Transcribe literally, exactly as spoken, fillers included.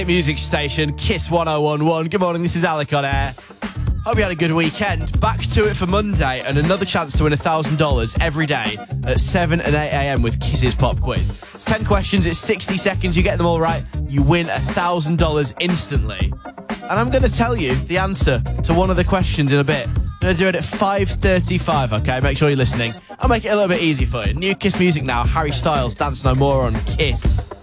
Music station, Kiss one oh one one. Good morning, this is Alec on air. Hope you had a good weekend. Back to it for Monday and another chance to win one thousand dollars every day at seven and eight a.m. with Kiss's Pop Quiz. It's ten questions, it's sixty seconds, you get them all right, you win one thousand dollars instantly. And I'm going to tell you the answer to one of the questions in a bit. I'm going to do it at five thirty-five, okay? Make sure you're listening. I'll make it a little bit easy for you. New Kiss music now, Harry Styles, Dance No More on Kiss.